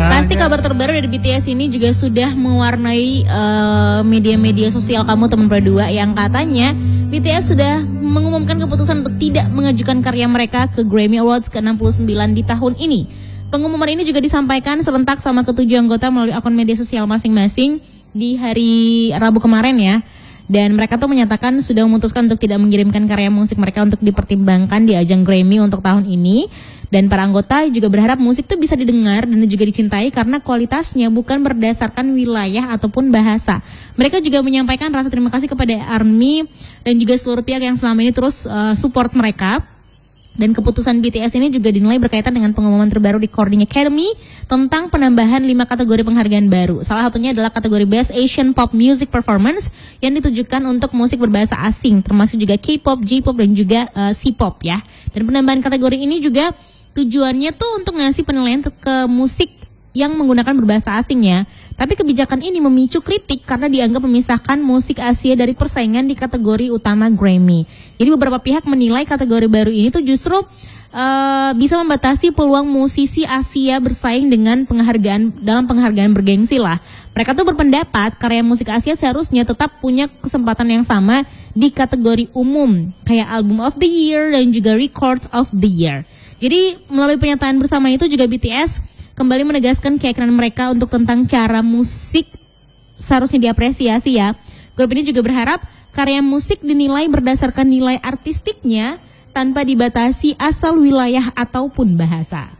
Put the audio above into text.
Pasti kabar terbaru dari BTS ini juga sudah mewarnai media-media sosial kamu teman berdua, yang katanya BTS sudah mengumumkan keputusan untuk tidak mengajukan karya mereka ke Grammy Awards ke-69 di tahun ini. Pengumuman ini juga disampaikan serentak sama ketujuh anggota melalui akun media sosial masing-masing di hari Rabu kemarin ya. Dan mereka tuh menyatakan sudah memutuskan untuk tidak mengirimkan karya musik mereka untuk dipertimbangkan di ajang Grammy untuk tahun ini. Dan para anggota juga berharap musik tuh bisa didengar dan juga dicintai karena kualitasnya bukan berdasarkan wilayah ataupun bahasa. Mereka juga menyampaikan rasa terima kasih kepada ARMY dan juga seluruh pihak yang selama ini terus support mereka. Dan keputusan BTS ini juga dinilai berkaitan dengan pengumuman terbaru di Recording Academy tentang penambahan 5 kategori penghargaan baru. Salah satunya adalah kategori Best Asian Pop Music Performance yang ditujukan untuk musik berbahasa asing, termasuk juga K-pop, J-pop dan juga C-pop ya. Dan penambahan kategori ini juga tujuannya tuh untuk ngasih penilaian ke musik yang menggunakan berbahasa asing ya. Tapi kebijakan ini memicu kritik karena dianggap memisahkan musik Asia dari persaingan di kategori utama Grammy. Jadi beberapa pihak menilai kategori baru ini tuh justru bisa membatasi peluang musisi Asia bersaing dengan penghargaan bergengsi lah. Mereka tuh berpendapat karya musik Asia seharusnya tetap punya kesempatan yang sama di kategori umum kayak Album of the Year dan juga Record of the Year. Jadi melalui pernyataan bersama itu juga BTS kembali menegaskan keyakinan mereka untuk tentang cara musik seharusnya diapresiasi ya. Grup ini juga berharap karya musik dinilai berdasarkan nilai artistiknya tanpa dibatasi asal wilayah ataupun bahasa.